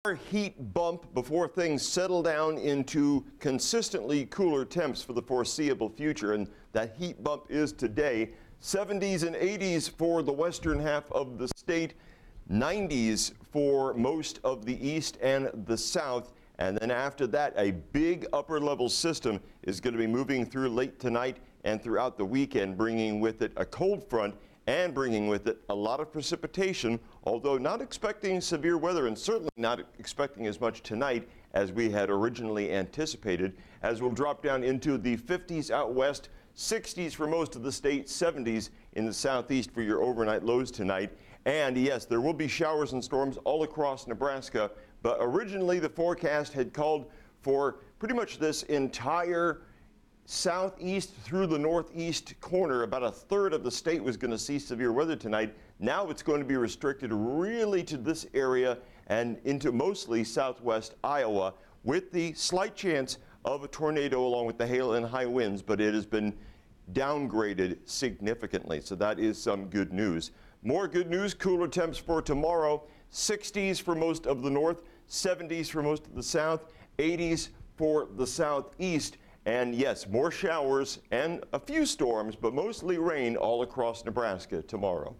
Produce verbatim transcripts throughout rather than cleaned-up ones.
Heat bump before things settle down into consistently cooler temps for the foreseeable future, and that heat bump is today. seventies and eighties for the western half of the state, nineties for most of the east and the south, and then after that a big upper level system is going to be moving through late tonight and throughout the weekend, bringing with it a cold front and bringing with it a lot of precipitation, although not expecting severe weather and certainly not expecting as much tonight as we had originally anticipated, as we'll drop down into the fifties out west, sixties for most of the state, seventies in the southeast for your overnight lows tonight. And yes, there will be showers and storms all across Nebraska, but originally the forecast had called for pretty much this entire southeast through the northeast corner. About a third of the state was going to see severe weather tonight. Now it's going to be restricted really to this area and into mostly southwest Iowa, with the slight chance of a tornado along with the hail and high winds, but it has been downgraded significantly, so that is some good news. More good news, cooler temps for tomorrow, sixties for most of the north, seventies for most of the south, eighties for the southeast. And yes, more showers and a few storms, but mostly rain all across Nebraska tomorrow.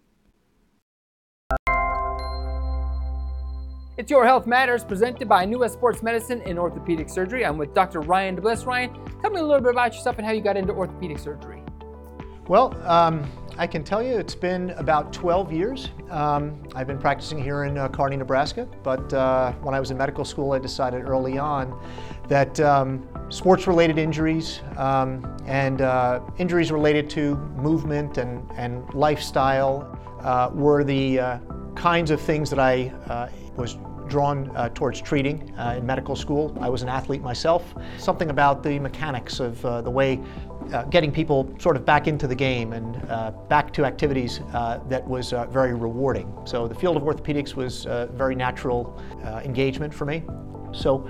It's Your Health Matters, presented by New West Sports Medicine and Orthopedic Surgery. I'm with Doctor Ryan DeBliss. Ryan, tell me a little bit about yourself and how you got into orthopedic surgery. Well, um, I can tell you it's been about twelve years. Um, I've been practicing here in uh, Kearney, Nebraska, but uh, when I was in medical school, I decided early on that um, sports-related injuries um, and uh, injuries related to movement and, and lifestyle uh, were the uh, kinds of things that I uh, was drawn uh, towards treating uh, in medical school. I was an athlete myself. Something about the mechanics of uh, the way uh, getting people sort of back into the game and uh, back to activities uh, that was uh, very rewarding. So the field of orthopedics was a very natural uh, engagement for me. So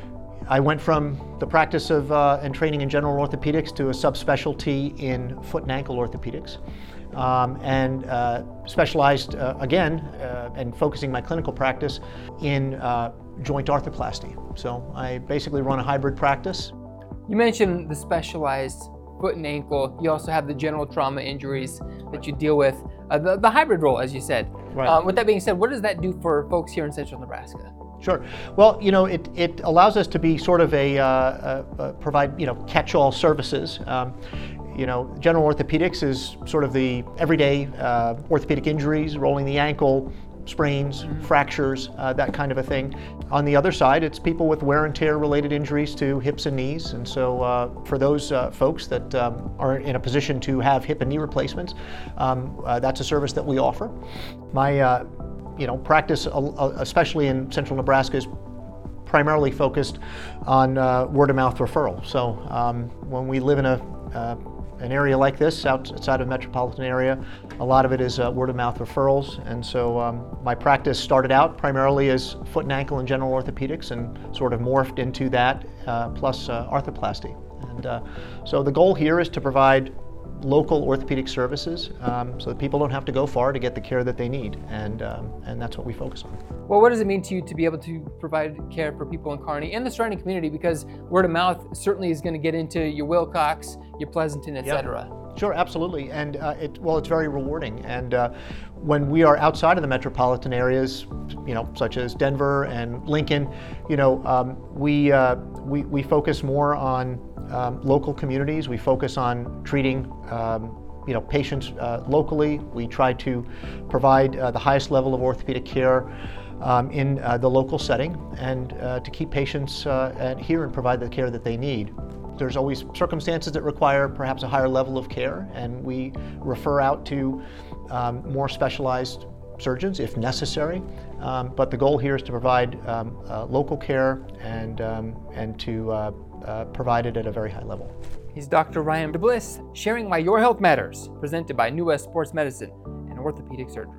I went from the practice of uh, and training in general orthopedics to a subspecialty in foot and ankle orthopedics. Um, and uh, specialized uh, again uh, and focusing my clinical practice in uh, joint arthroplasty. So I basically run a hybrid practice. You mentioned the specialized foot and ankle. You also have the general trauma injuries that you deal with, uh, the, the hybrid role, as you said. Right. Um, with that being said, what does that do for folks here in central Nebraska? Sure. Well, you know, it, it allows us to be sort of a, uh, uh, uh, provide, you know, catch-all services. Um, You know, general orthopedics is sort of the everyday uh, orthopedic injuries, rolling the ankle, sprains, mm-hmm. fractures, uh, that kind of a thing. On the other side, it's people with wear and tear related injuries to hips and knees. And so uh, for those uh, folks that um, are in a position to have hip and knee replacements, um, uh, that's a service that we offer. My uh, you know, practice, uh, especially in central Nebraska, is primarily focused on uh, word-of-mouth referral. So um, when we live in a uh, an area like this outside of the metropolitan area, a lot of it is uh, word-of-mouth referrals. And so um, my practice started out primarily as foot and ankle and general orthopedics and sort of morphed into that, uh, plus uh, arthroplasty. And uh, so the goal here is to provide local orthopedic services um, so that people don't have to go far to get the care that they need, and um, and that's what we focus on. Well, what does it mean to you to be able to provide care for people in Kearney and the surrounding community? Because word of mouth certainly is going to get into your Wilcox, your Pleasanton, et cetera. Yeah. Sure, absolutely, and uh, it well, it's very rewarding. And uh, when we are outside of the metropolitan areas, you know, such as Denver and Lincoln, you know, um, we uh, we we focus more on Um, local communities. We focus on treating um, you know, patients uh, locally. We try to provide uh, the highest level of orthopedic care um, in uh, the local setting, and uh, to keep patients uh, here and provide the care that they need. There's always circumstances that require perhaps a higher level of care, and we refer out to um, more specialized surgeons if necessary, um, but the goal here is to provide um, uh, local care and, um, and to uh, uh, provide it at a very high level. He's Doctor Ryan DeBliss, sharing why Your Health Matters, presented by New West Sports Medicine and Orthopedic Surgery.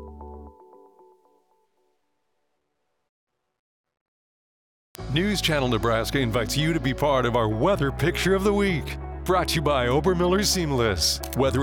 News Channel Nebraska invites you to be part of our Weather Picture of the Week. Brought to you by Obermiller Seamless. Weather